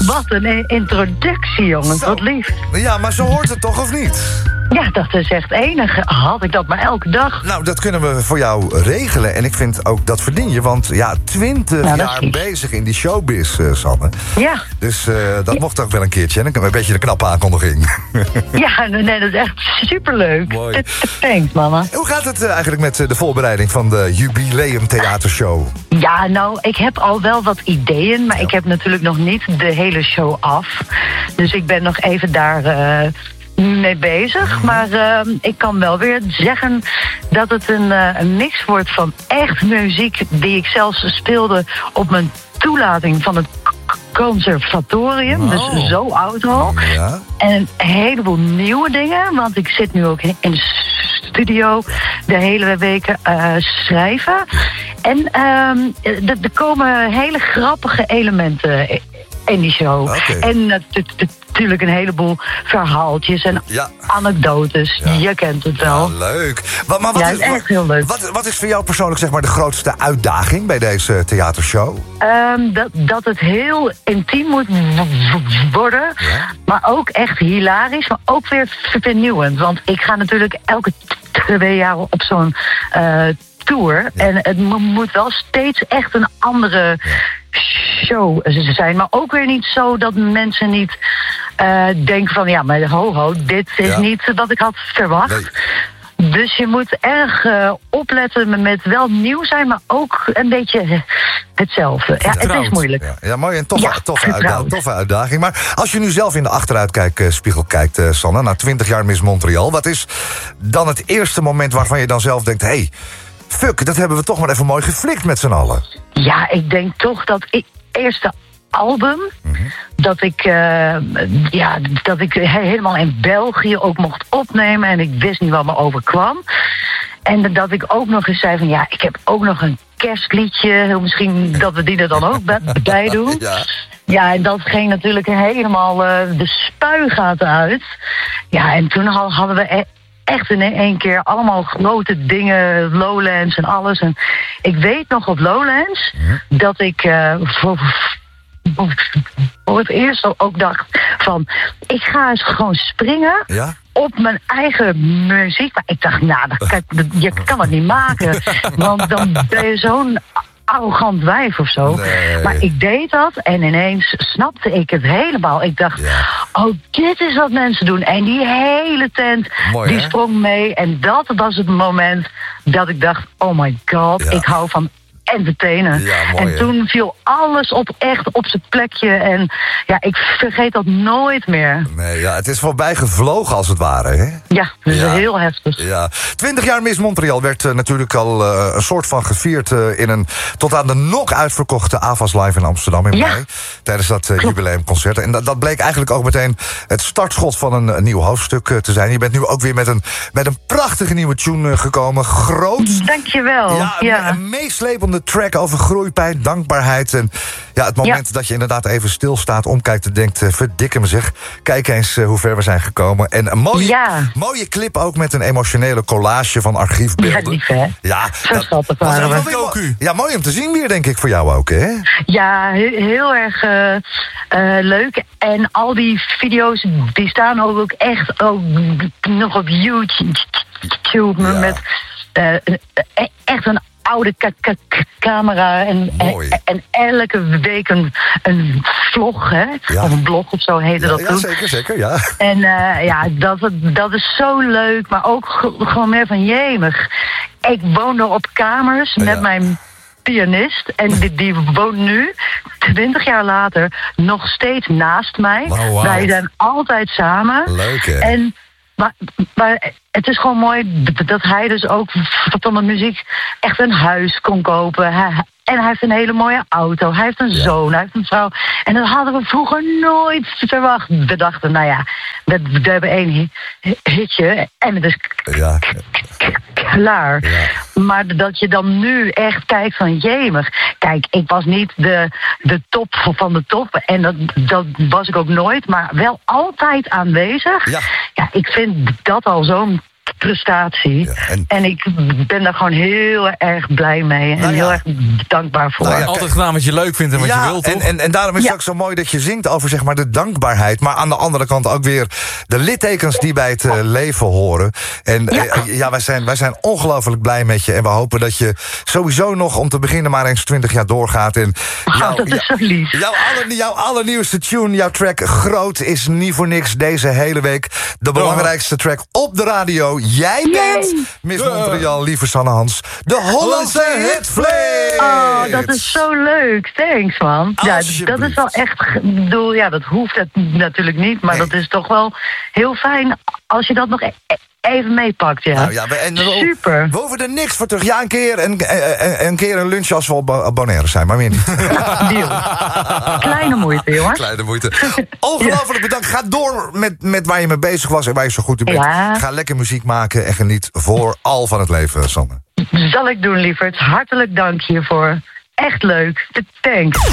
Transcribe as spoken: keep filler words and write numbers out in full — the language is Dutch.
Wat een introductie, jongens. Zo. Wat lief. Ja, maar zo hoort het toch, of niet? Ja, dat is echt enig. Had ik dat maar elke dag. Nou, dat kunnen we voor jou regelen. En ik vind ook, dat verdien je. Want ja, twintig Nou, dat is jaar lief. bezig in die showbiz, uh, Sanne. Ja. Dus uh, dat mocht ook wel een keertje. En een beetje een knappe aankondiging. Ja, nee, nee, dat is echt superleuk. Mooi. Thanks, mama. Hoe gaat het uh, eigenlijk met uh, de voorbereiding van de Jubileum Theatershow? Ja, nou, ik heb al wel wat ideeën, maar Ja. ik heb natuurlijk nog niet de hele show af. Dus ik ben nog even daar uh, mee bezig. Maar uh, ik kan wel weer zeggen dat het een, uh, een mix wordt van echt muziek die ik zelfs speelde op mijn toelating van het k- conservatorium. Oh. Dus zo oud al. Ja. En een heleboel nieuwe dingen, want ik zit nu ook in de studio de hele weken uh, schrijven. En um, er er komen hele grappige elementen in die show. Oké. En natuurlijk een heleboel verhaaltjes en Ja. anekdotes. Ja. Je kent het wel. Ja, leuk. Wat, maar wat, Ja, is, het is echt heel leuk. Wat, wat is voor jou persoonlijk zeg maar, de grootste uitdaging bij deze theatershow? Um, dat, dat het heel intiem moet w- worden. Ja. Maar ook echt hilarisch. Maar ook weer vernieuwend. Want ik ga natuurlijk elke twee jaar op zo'n uh, tour. Ja. En het mo- moet wel steeds echt een andere show zijn. Maar ook weer niet zo dat mensen niet uh, denken van... ja, maar ho ho, dit is Ja. niet wat ik had verwacht. Nee. Dus je moet erg uh, opletten met wel nieuw zijn, maar ook een beetje hetzelfde. Ja, het is moeilijk. Ja, ja, mooi en toffe, Ja, toffe, uitda- vertrouwd. toffe uitdaging. Maar als je nu zelf in de achteruitkijkspiegel kijkt, uh, Sanne... na twintig jaar Miss Montreal... wat is dan het eerste moment waarvan je dan zelf denkt... hé, hey, fuck, dat hebben we toch maar even mooi geflikt met z'n allen. Ja, ik denk toch dat ik eerste album... Mm-hmm. dat ik, uh, ja, dat ik he- helemaal in België ook mocht opnemen... en ik wist niet wat me overkwam. En dat ik ook nog eens zei van... ja, ik heb ook nog een kerstliedje. Misschien dat we die er dan ook bij- bij doen. Ja. Ja, en dat ging natuurlijk helemaal uh, de spuigaten uit. Ja, en toen ha- hadden we... E- Echt in één keer allemaal grote dingen, Lowlands en alles. En ik weet nog op Lowlands dat ik uh, voor, voor het eerst ook dacht van... ik ga eens gewoon springen Ja? op mijn eigen muziek. Maar ik dacht, nou, dat kan, dat- je kan het niet maken. Want dan ben je zo'n arrogant wijf of zo. Nee. Maar ik deed dat en ineens snapte ik het helemaal. Ik dacht, Ja. oh, dit is wat mensen doen. En die hele tent, Mooi, die hè? sprong mee. En dat was het moment dat ik dacht, oh my god, Ja. ik hou van entertainen. Ja, mooi, en hè? toen viel alles op echt op zijn plekje. En ja, ik vergeet dat nooit meer. Nee, ja, het is voorbij gevlogen als het ware, hè? Ja, dat is Ja. heel heftig. Ja, twintig jaar Miss Montreal werd uh, natuurlijk al uh, een soort van gevierd... Uh, in een tot aan de nok uitverkochte A V A S Live in Amsterdam in Ja. mei. Tijdens dat uh, jubileumconcert. En dat, dat bleek eigenlijk ook meteen het startschot van een, een nieuw hoofdstuk uh, te zijn. Je bent nu ook weer met een, met een prachtige nieuwe tune uh, gekomen. Groot. Dankjewel. Ja, Ja. een, een meeslepende track over groeipijn, dankbaarheid. En ja, het moment Ja. dat je inderdaad even stilstaat, omkijkt en denkt... Uh, verdikke me zeg, kijk eens uh, hoe ver we zijn gekomen. En een mooie, Ja. mooie clip ook met een emotionele collage van Ja, archiefbeelden. lief, hè? Ja, Zo schattig was waren echt we. wel weer mo- Ja, mooi om te zien weer, denk ik, voor jou ook, hè? Ja, he- heel erg uh, uh, leuk. En al die video's, die staan ook echt ook nog op YouTube. Ja. Met uh, e- echt een oude ka- ka- ka- camera. En, Mooi. en, en elke week een, een vlog, hè? Ja. Of een blog of zo heette Ja, dat ja, toen. zeker, zeker, ja. En uh, ja, dat, dat is zo leuk. Maar ook g- gewoon meer van jemig. Ik woonde op kamers Ja. met mijn pianist. En die, die woont nu, twintig jaar later, nog steeds naast mij. Wauw, wauw. Wij zijn altijd samen. Leuk, hè? En, maar, maar het is gewoon mooi d- dat hij dus ook van de muziek echt een huis kon kopen. Hij, en hij heeft een hele mooie auto. Hij heeft een Ja. zoon, hij heeft een vrouw. En dat hadden we vroeger nooit verwacht. We dachten, nou ja, we, we hebben één hi- hitje en het is k- Ja. k- k- klaar. Ja. Maar dat je dan nu echt kijkt van jemig. Kijk, ik was niet de, de top van de top. En dat, dat was ik ook nooit. Maar wel altijd aanwezig. Ja. Ja, ik vind dat al zo'n prestatie. Ja, en... en ik ben daar gewoon heel erg blij mee. En nou ja. heel erg dankbaar voor. Nou ja, Altijd gedaan wat je leuk vindt en wat ja, je wilt, toch? En, en, en daarom is het Ja. ook zo mooi dat je zingt over zeg maar, de dankbaarheid. Maar aan de andere kant ook weer de littekens die bij het uh, leven horen. En ja, uh, ja wij, zijn, wij zijn ongelooflijk blij met je. En we hopen dat je sowieso nog om te beginnen maar eens twintig jaar doorgaat. En Oh, jou, dat is zo lief. Jouw, aller, jouw allernieuwste tune, jouw track Groot, is niet voor niks deze hele week de belangrijkste track op de radio. Jij bent, Miss Yeah. Montreal, lieve Sanne Hans, de Hollandse hitflame. Oh, dat is zo leuk. Thanks, man. Ja, dat is wel echt... Ik bedoel, ja, dat hoeft het natuurlijk niet. Maar Nee. dat is toch wel heel fijn als je dat nog e- even meepakt, ja. Nou ja, we, en we, Super. we hoeven er niks voor terug. Ja, een keer een, een, een, keer een lunch als we op Bo- Bonaire zijn, maar meer niet. Deal. Kleine moeite, jongens. Kleine moeite. Ongelooflijk bedankt. Ga door met, met waar je mee bezig was en waar je zo goed in bent. Ja. Ga lekker muziek maken en geniet vooral van het leven, Sanne. Zal ik doen, lieverd. Hartelijk dank hiervoor. Echt leuk. Thanks.